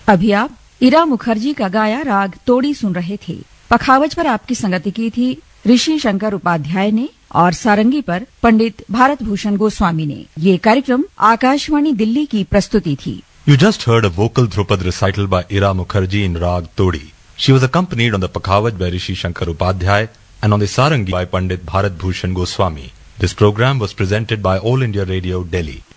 अभी आप इरा मुखर्जी का गाया राग तोड़ी सुन रहे थे। पखावज पर आपकी संगति की थी ऋषि शंकर उपाध्याय ने और सारंगी पर पंडित भारत भूषण गोस्वामी ने। ये कार्यक्रम आकाशवाणी दिल्ली की प्रस्तुति थी। You just heard a vocal Drupad recital by Ira Mukherjee in Rag Todi. She was accompanied on the Pakhavaj by Rishi Shankar Upadhyay and on the Sarangi by Pandit Bharat Bhushan Goswami. This program was presented by All India Radio, Delhi.